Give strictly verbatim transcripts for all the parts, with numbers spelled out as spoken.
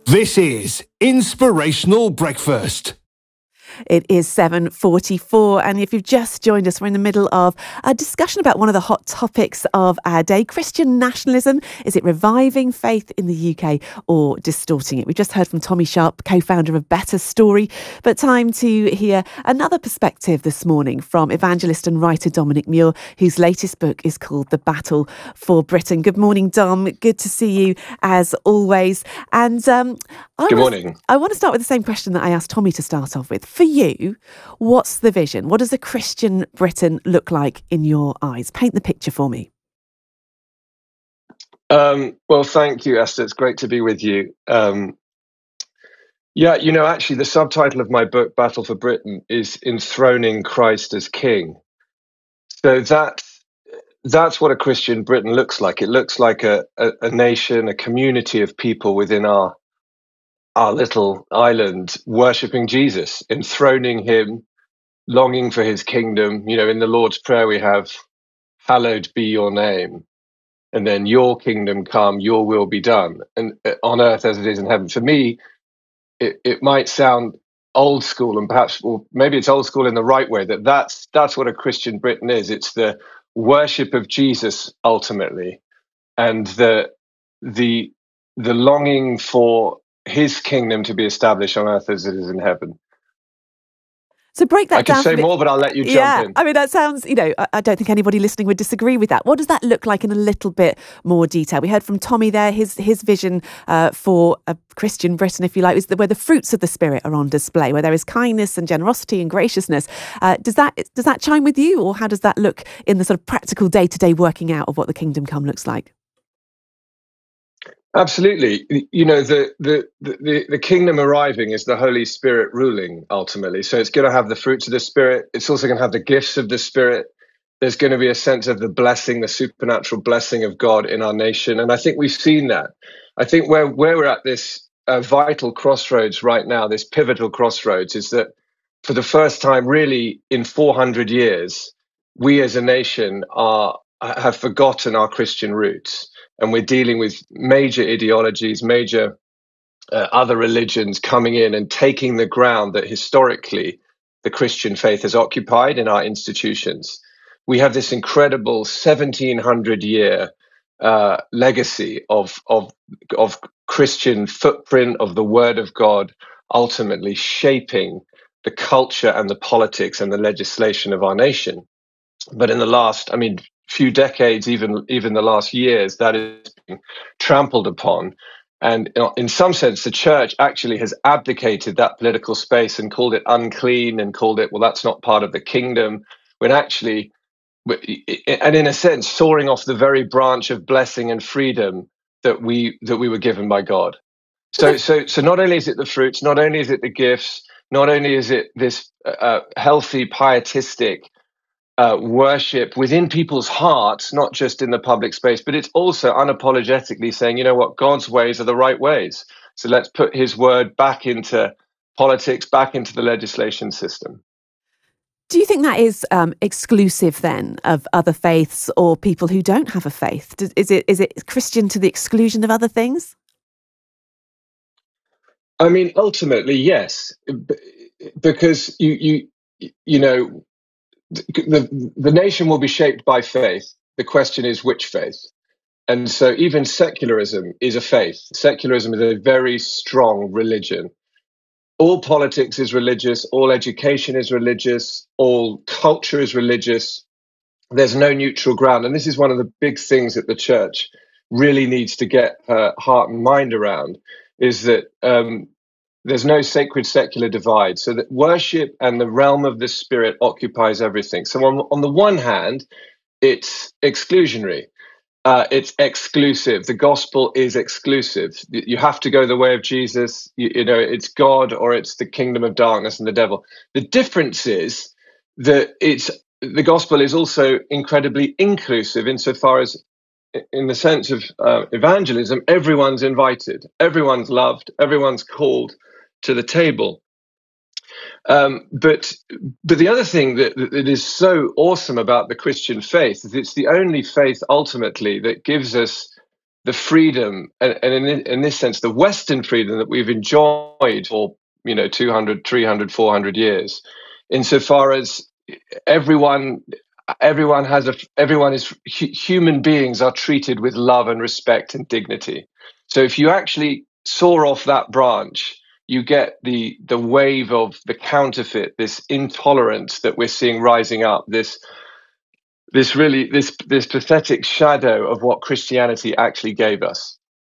This is Inspirational Breakfast. It is seven forty-four, and if you've just joined us, we're in the middle of a discussion about one of the hot topics of our day, Christian nationalism. Is it reviving faith in the U K or distorting it? We just heard from Tommy Sharp, co-founder of Better Story, but time to hear another perspective this morning from evangelist and writer Dominic Muir, whose latest book is called The Battle for Britain. Good morning, Dom. Good to see you as always. And um, I Good was, morning. I want to start with the same question that I asked Tommy to start off with. For you, what's the vision? What does a Christian Britain look like in your eyes? Paint the picture for me. Um, well, thank you, Esther. It's great to be with you. Um, yeah, you know, actually, the subtitle of my book, Battle for Britain, is Enthroning Christ as King. So that, that's what a Christian Britain looks like. It looks like a, a, a nation, a community of people within our our little island worshipping Jesus, enthroning him, longing for his kingdom. You know, in the Lord's Prayer, we have, hallowed be your name. And then your kingdom come, your will be done, and uh, on earth as it is in heaven. For me, it, it might sound old school, and perhaps, or maybe it's old school in the right way, that that's, that's what a Christian Britain is. It's the worship of Jesus ultimately, and the, the, the longing for his kingdom to be established on earth as it is in heaven. So break that I down. can say more, but I'll let you jump yeah, in. I mean, that sounds, you know, I, I don't think anybody listening would disagree with that. What does that look like in a little bit more detail? We heard from Tommy there, his his vision uh, for a Christian Britain, if you like, is the, where the fruits of the Spirit are on display, where there is kindness and generosity and graciousness. Uh, does that does that chime with you, or how does that look in the sort of practical day-to-day working out of what the kingdom come looks like? Absolutely. You know, the, the, the, the kingdom arriving is the Holy Spirit ruling ultimately. So it's going to have the fruits of the Spirit. It's also going to have the gifts of the Spirit. There's going to be a sense of the blessing, the supernatural blessing of God in our nation. And I think we've seen that. I think where, where we're at this uh, vital crossroads right now, this pivotal crossroads, is that for the first time really in four hundred years, we as a nation are have forgotten our Christian roots. And we're dealing with major ideologies, major uh, other religions coming in and taking the ground that historically the Christian faith has occupied in our institutions. We have this incredible seventeen hundred year uh, legacy of, of, of Christian footprint of the Word of God, ultimately shaping the culture and the politics and the legislation of our nation. But in the last, I mean, few decades, even even the last years, that is being trampled upon. And in some sense, the church actually has abdicated that political space and called it unclean and called it, well, that's not part of the kingdom, when actually, and in a sense, soaring off the very branch of blessing and freedom that we that we were given by God. So, so, so not only is it the fruits, not only is it the gifts, not only is it this uh, healthy, pietistic Uh, worship within people's hearts, not just in the public space, but it's also unapologetically saying, you know what, God's ways are the right ways. So let's put his word back into politics, back into the legislation system. Do you think that is um, exclusive then of other faiths or people who don't have a faith? Does, is it is it Christian to the exclusion of other things? I mean, ultimately, yes, because you you you know. The, the nation will be shaped by faith. The question is which faith. And so even secularism is a faith. Secularism is a very strong religion. All politics is religious. All education is religious. All culture is religious. There's no neutral ground. And this is one of the big things that the church really needs to get her heart and mind around, is that um, there's no sacred secular divide, so that worship and the realm of the Spirit occupies everything. So on, on the one hand, it's exclusionary. Uh, it's exclusive. The gospel is exclusive. You have to go the way of Jesus. You, you know, it's God or it's the kingdom of darkness and the devil. The difference is that it's the gospel is also incredibly inclusive insofar as, in the sense of uh, evangelism, everyone's invited, everyone's loved, everyone's called to the table. Um, but but the other thing that, that is so awesome about the Christian faith is it's the only faith ultimately that gives us the freedom, and, and in, in this sense, the Western freedom that we've enjoyed for, you know, two hundred, three hundred, four hundred years, insofar as everyone, everyone has a, everyone is, human beings are treated with love and respect and dignity. So if you actually saw off that branch, you get the the wave of the counterfeit, this intolerance that we're seeing rising up, this this really this this pathetic shadow of what Christianity actually gave us.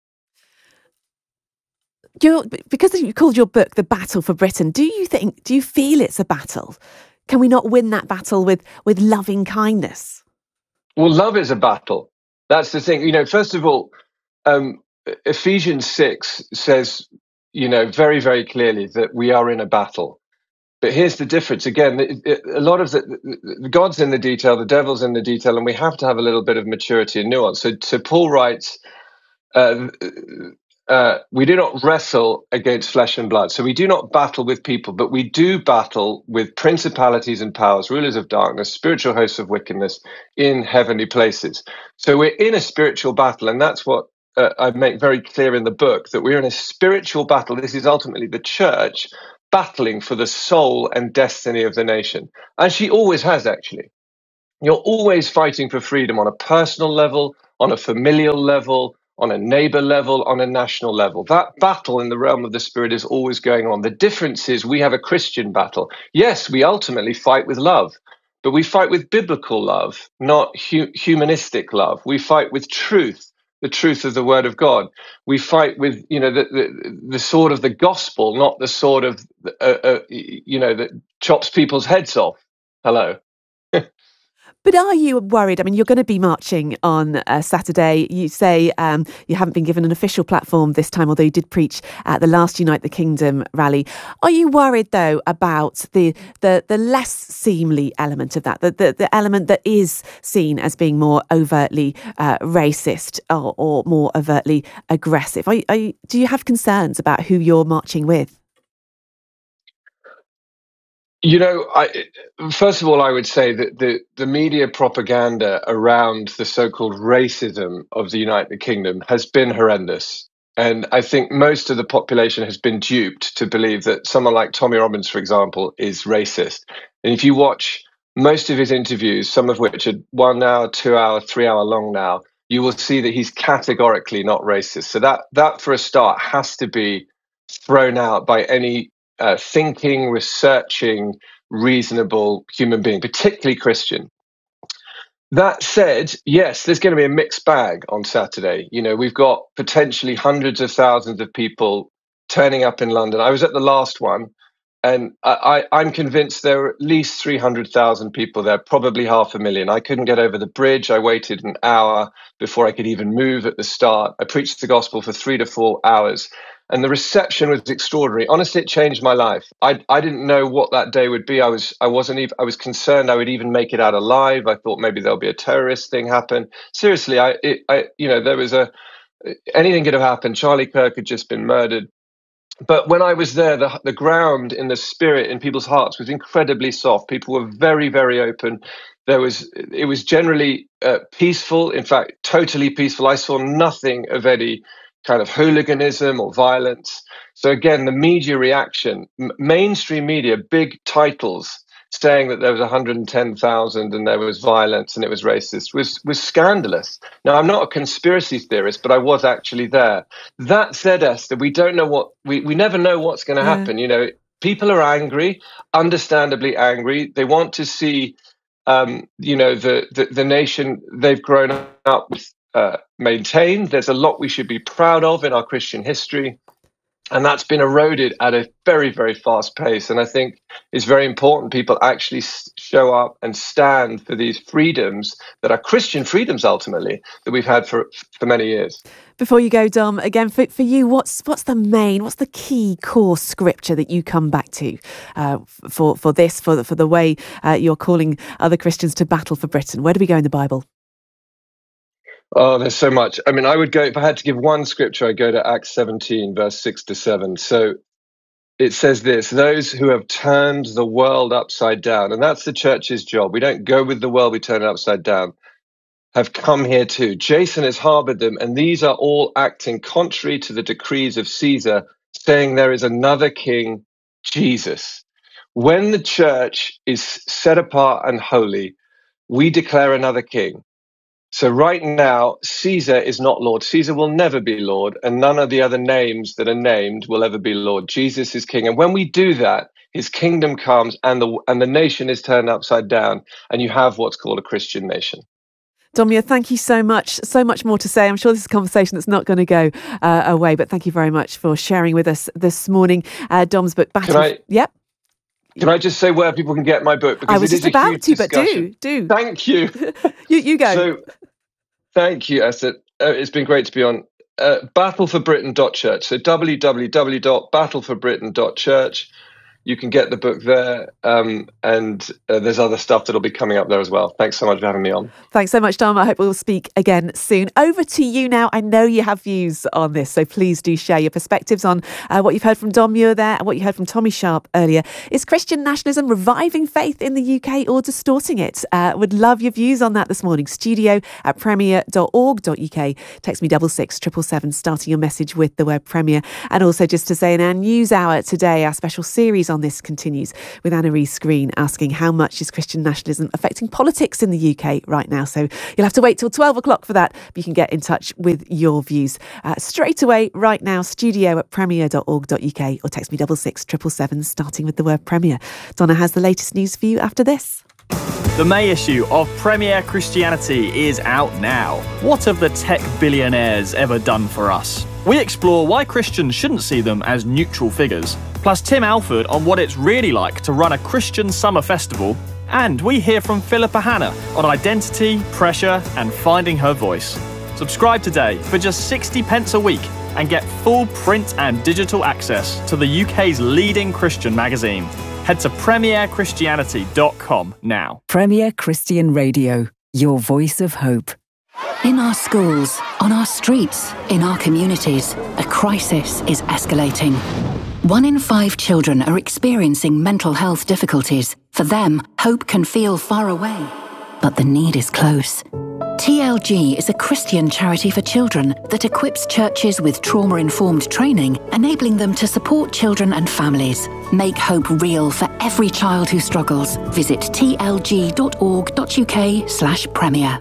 You're, because you called your book The Battle for Britain, do you think, do you feel it's a battle? Can we not win that battle with with loving kindness? Well, love is a battle. That's the thing. You know, first of all, um, Ephesians six says, you know, very, very clearly that we are in a battle. But here's the difference. Again, it, it, a lot of the, the God's in the detail, the devil's in the detail, and we have to have a little bit of maturity and nuance. So, so Paul writes, uh, uh, we do not wrestle against flesh and blood. So we do not battle with people, but we do battle with principalities and powers, rulers of darkness, spiritual hosts of wickedness in heavenly places. So we're in a spiritual battle, and that's what uh, I make very clear in the book, that we're in a spiritual battle. This is ultimately the church battling for the soul and destiny of the nation. And she always has, actually. You're always fighting for freedom on a personal level, on a familial level, on a neighbor level, on a national level. That battle in the realm of the spirit is always going on. The difference is we have a Christian battle. Yes, we ultimately fight with love, but we fight with biblical love, not hu- humanistic love. We fight with truth, the truth of the word of God. We fight with, you know, the the, the sword of the gospel, not the sword of, uh, uh, you know, that chops people's heads off. Hello. But are you worried? I mean, you're going to be marching on uh, Saturday. You say um, you haven't been given an official platform this time, although you did preach at the last Unite the Kingdom rally. Are you worried, though, about the the, the less seemly element of that, the, the, the element that is seen as being more overtly uh, racist or, or more overtly aggressive? Are, you- are you, do you have concerns about who you're marching with? You know, I, first of all, I would say that the, the media propaganda around the so-called racism of the United Kingdom has been horrendous. And I think most of the population has been duped to believe that someone like Tommy Robbins, for example, is racist. And if you watch most of his interviews, some of which are one hour, two hour, three hour long now, you will see that he's categorically not racist. So that, that for a start, has to be thrown out by any Uh, thinking, researching, reasonable human being, particularly Christian. That said, yes, there's going to be a mixed bag on Saturday. You know, we've got potentially hundreds of thousands of people turning up in London. I was at the last one, and I, I, I'm convinced there were at least three hundred thousand people there, probably half a million. I couldn't get over the bridge. I waited an hour before I could even move at the start. I preached the gospel for three to four hours. And the reception was extraordinary. Honestly, it changed my life. I I didn't know what that day would be. I was I wasn't even I was concerned I would even make it out alive. I thought maybe there'll be a terrorist thing happen. Seriously, I it, I you know there was a anything could have happened. Charlie Kirk had just been murdered. But when I was there, the the ground in the spirit in people's hearts was incredibly soft. People were very very open. There was it was generally uh, peaceful. In fact, totally peaceful. I saw nothing of any kind of hooliganism or violence. So again, the media reaction, m- mainstream media, big titles saying that there was one hundred ten thousand and there was violence and it was racist was was scandalous. Now, I'm not a conspiracy theorist, but I was actually there. That said, Esther, we don't know what we, we never know what's going to Yeah. happen. You know, people are angry, understandably angry. They want to see, um, you know, the, the the nation they've grown up with uh, maintained. There's a lot we should be proud of in our Christian history. And that's been eroded at a very, very fast pace. And I think it's very important people actually show up and stand for these freedoms that are Christian freedoms, ultimately, that we've had for, for many years. Before you go, Dom, again, for, for you, what's what's the main, what's the key core scripture that you come back to uh, for, for this, for the, for the way uh, you're calling other Christians to battle for Britain? Where do we go in the Bible? Oh, there's so much. I mean, I would go, if I had to give one scripture, I'd go to Acts seventeen, verse six to seven. So it says this: those who have turned the world upside down, and that's the church's job. We don't go with the world, we turn it upside down. have come here too. Jason has harbored them, and these are all acting contrary to the decrees of Caesar, saying there is another king, Jesus. When the church is set apart and holy, we declare another king. So right now, Caesar is not Lord. Caesar will never be Lord, and none of the other names that are named will ever be Lord. Jesus is king. And when we do that, his kingdom comes, and the and the nation is turned upside down, and you have what's called a Christian nation. Domya, thank you so much. So much more to say. I'm sure this is a conversation that's not going to go uh, away, but thank you very much for sharing with us this morning. Uh, Dom's book, Battle... Can I, yep. Can I just say where people can get my book? Because I was it just is about a huge to, but discussion. do, do. Thank you. you, you go. So, thank you, Esther. Uh, it's been great to be on. Uh, battle for britain dot church. So w w w dot battle for britain dot church. You can get the book there, um, and uh, there's other stuff that'll be coming up there as well. Thanks so much for having me on. Thanks so much, Dom. I hope we'll speak again soon. Over to you now. I know you have views on this, so please do share your perspectives on uh, what you've heard from Dom Muir there and what you heard from Tommy Sharp earlier. Is Christian nationalism reviving faith in the U K or distorting it? Uh, would love your views on that this morning. Studio at premier dot org dot U K. Text me double six triple seven, starting your message with the word Premier. And also just to say in our news hour today, our special series on this continues with Anna-Reese Green asking how much is Christian nationalism affecting politics in the U K right now. So you'll have to wait till twelve o'clock for that, but you can get in touch with your views uh, straight away right now. Studio at premier dot org dot U K or text me double six triple seven, starting with the word Premier. Donna has the latest news for you after this. The May issue of Premier Christianity is out now. What have the tech billionaires ever done for us? We explore why Christians shouldn't see them as neutral figures, plus Tim Alford on what it's really like to run a Christian summer festival, and we hear from Philippa Hanna on identity, pressure, and finding her voice. Subscribe today for just sixty pence a week and get full print and digital access to the U K's leading Christian magazine. Head to premier christianity dot com now. Premier Christian Radio, your voice of hope. In our schools, on our streets, in our communities, a crisis is escalating. One in five children are experiencing mental health difficulties. For them, hope can feel far away, but the need is close. T L G is a Christian charity for children that equips churches with trauma-informed training, enabling them to support children and families. Make hope real for every child who struggles. Visit t l g dot org dot u k slash premier.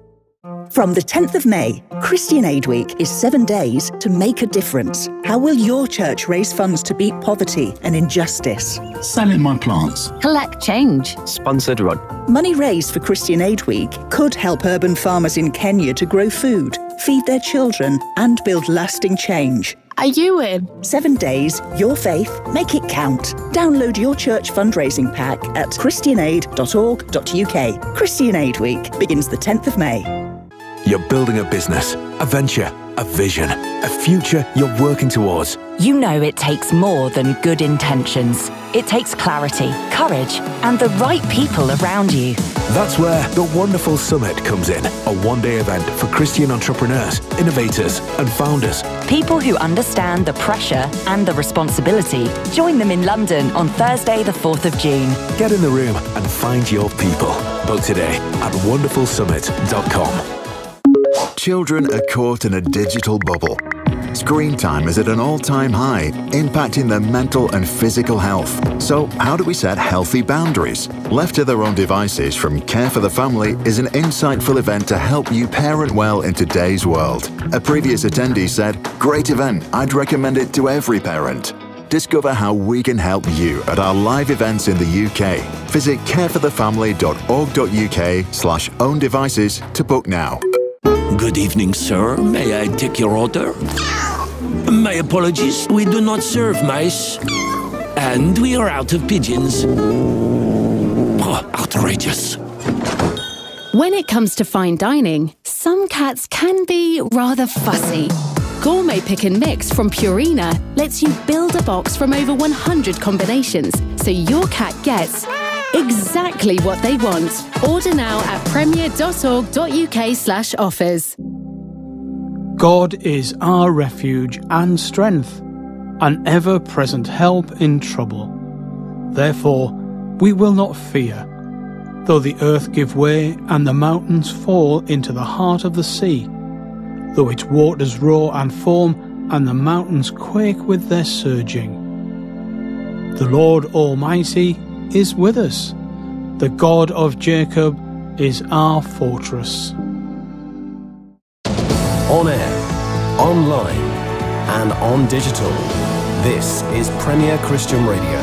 From the tenth of May, Christian Aid Week is seven days to make a difference. How will your church raise funds to beat poverty and injustice? Selling my plants. Collect change. Sponsored run. Money raised for Christian Aid Week could help urban farmers in Kenya to grow food, feed their children, and build lasting change. Are you in? Seven days, your faith, make it count. Download your church fundraising pack at christian aid dot org dot u k. Christian Aid Week begins the tenth of May. You're building a business, a venture, a vision, a future you're working towards. You know it takes more than good intentions. It takes clarity, courage, and the right people around you. That's where the Wonderful Summit comes in, a one-day event for Christian entrepreneurs, innovators, and founders. People who understand the pressure and the responsibility. Join them in London on Thursday, the fourth of June. Get in the room and find your people. Book today at wonderful summit dot com. Children are caught in a digital bubble. Screen time is at an all-time high, impacting their mental and physical health. So how do we set healthy boundaries? Left to their own devices from Care for the Family is an insightful event to help you parent well in today's world. A previous attendee said, "Great event, I'd recommend it to every parent." Discover how we can help you at our live events in the U K. Visit care for the family dot org dot u k slash own devices to book now. Good evening, sir. May I take your order? My apologies, we do not serve mice. And we are out of pigeons. Oh, outrageous. When it comes to fine dining, some cats can be rather fussy. Gourmet Pick and Mix from Purina lets you build a box from over one hundred combinations, so your cat gets exactly what they want. Order now at premier dot org dot u k slash offers. God is our refuge and strength, an ever-present help in trouble. Therefore, we will not fear, though the earth give way and the mountains fall into the heart of the sea, though its waters roar and foam and the mountains quake with their surging. The Lord Almighty is with us. The God of Jacob is our fortress. On air, online, and on digital. This is Premier Christian Radio.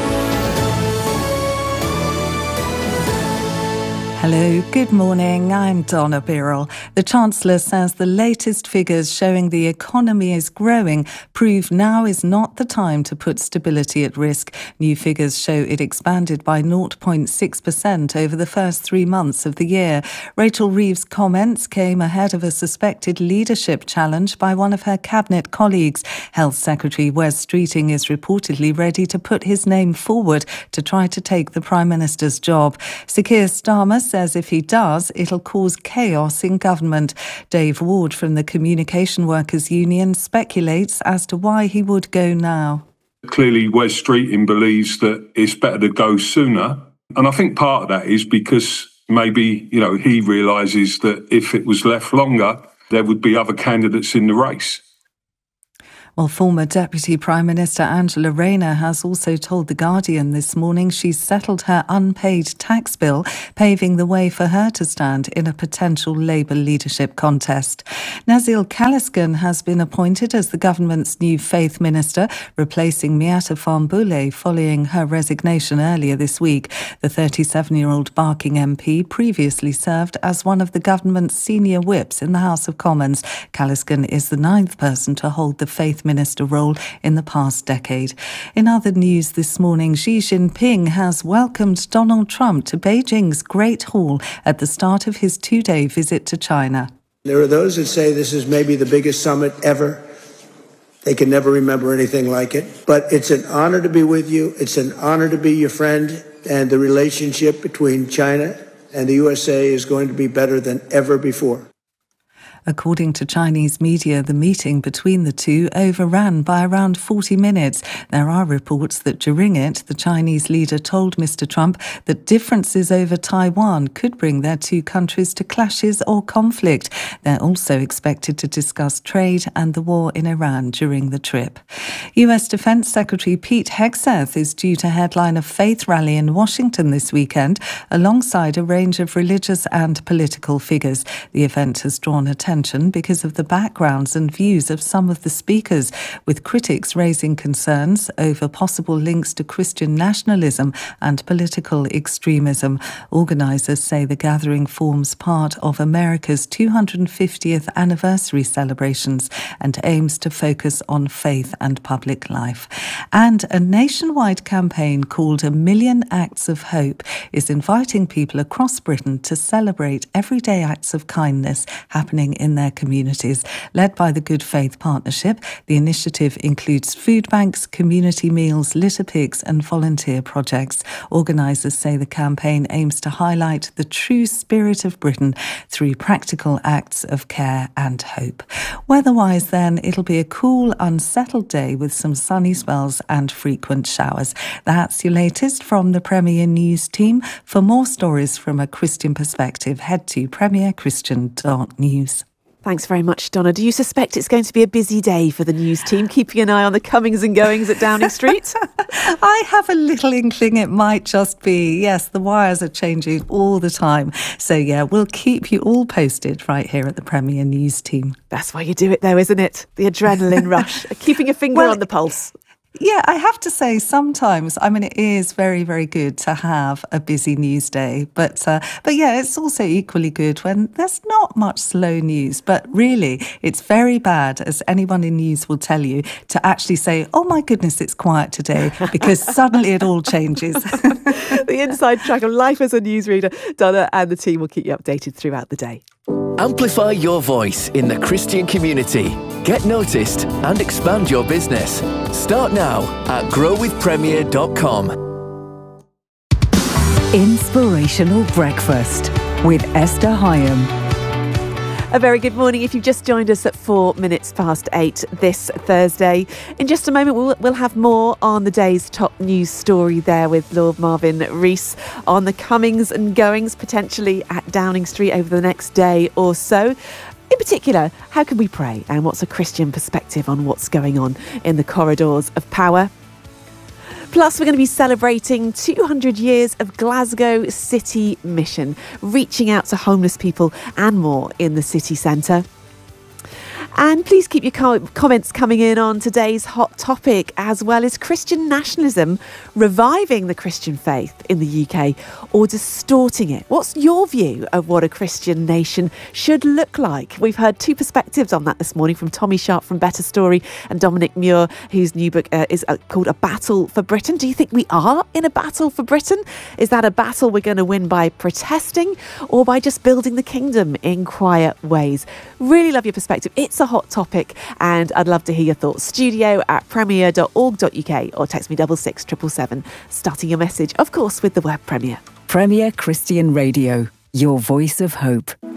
Hello, good morning. I'm Donna Birrell. The Chancellor says the latest figures showing the economy is growing prove now is not the time to put stability at risk. New figures show it expanded by zero point six percent over the first three months of the year. Rachel Reeves' comments came ahead of a suspected leadership challenge by one of her cabinet colleagues. Health Secretary Wes Streeting is reportedly ready to put his name forward to try to take the Prime Minister's job. Sir Keir Starmer says if he does, it'll cause chaos in government. Dave Ward from the Communication Workers Union speculates as to why he would go now. Clearly, Wes Streeting believes that it's better to go sooner. And I think part of that is because maybe, you know, he realises that if it was left longer, there would be other candidates in the race. Well, former Deputy Prime Minister Angela Rayner has also told The Guardian this morning she's settled her unpaid tax bill, paving the way for her to stand in a potential Labour leadership contest. Nazil Kaliskan has been appointed as the government's new faith minister, replacing Miata Fambule following her resignation earlier this week. The thirty-seven-year-old Barking M P previously served as one of the government's senior whips in the House of Commons. Kaliskan is the ninth person to hold the faith minister role in the past decade. In other news this morning, Xi Jinping has welcomed Donald Trump to Beijing's Great Hall at the start of his two-day visit to China. There are those that say this is maybe the biggest summit ever. They can never remember anything like it. But it's an honor to be with you. It's an honor to be your friend. And the relationship between China and the U S A is going to be better than ever before. According to Chinese media, the meeting between the two overran by around forty minutes. There are reports that during it, the Chinese leader told Mister Trump that differences over Taiwan could bring their two countries to clashes or conflict. They're also expected to discuss trade and the war in Iran during the trip. U S Defense Secretary Pete Hegseth is due to headline a faith rally in Washington this weekend, alongside a range of religious and political figures. The event has drawn attention because of the backgrounds and views of some of the speakers, with critics raising concerns over possible links to Christian nationalism and political extremism. Organisers say the gathering forms part of America's two hundred fiftieth anniversary celebrations and aims to focus on faith and public life. And a nationwide campaign called A Million Acts of Hope is inviting people across Britain to celebrate everyday acts of kindness happening in their communities. Led by the Good Faith Partnership, the initiative includes food banks, community meals, litter picks and volunteer projects. Organisers say the campaign aims to highlight the true spirit of Britain through practical acts of care and hope. Weather-wise then, it'll be a cool, unsettled day with some sunny spells and frequent showers. That's your latest from the Premier News team. For more stories from a Christian perspective, head to premier christian dot news. Thanks very much, Donna. Do you suspect it's going to be a busy day for the news team, keeping an eye on the comings and goings at Downing Street? I have a little inkling it might just be. Yes, the wires are changing all the time. So, yeah, we'll keep you all posted right here at the Premier News team. That's why you do it, though, isn't it? The adrenaline rush, keeping a finger well, on the pulse. Yeah, I have to say sometimes, I mean, it is very, very good to have a busy news day. But, uh, but yeah, it's also equally good when there's not much slow news. But really, it's very bad, as anyone in news will tell you, to actually say, oh my goodness, it's quiet today, because suddenly it all changes. The inside track of life as a newsreader, Donna and the team will keep you updated throughout the day. Amplify your voice in the Christian community. Get noticed and expand your business. Start now at grow with premier dot com. Inspirational Breakfast with Esther Hyam. A very good morning if you've just joined us at four minutes past eight this Thursday. In just a moment, we'll, we'll have more on the day's top news story there with Lord Marvin Rees on the comings and goings potentially at Downing Street over the next day or so. In particular, how can we pray and what's a Christian perspective on what's going on in the corridors of power? Plus, we're going to be celebrating two hundred years of Glasgow City Mission, reaching out to homeless people and more in the city centre. And please keep your co- comments coming in on today's hot topic, as well as Christian nationalism reviving the Christian faith in the U K or distorting it. What's your view of what a Christian nation should look like? We've heard two perspectives on that this morning from Tommy Sharp from Better Story and Dominic Muir, whose new book uh, is uh, called A Battle for Britain. Do you think we are in a battle for Britain? Is that a battle we're going to win by protesting or by just building the kingdom in quiet ways? Really love your perspective. It's a hot topic and I'd love to hear your thoughts. Studio at premier dot org dot uk or text me double six triple seven, starting your message, of course, with the word Premier. Premier Christian Radio, your voice of hope.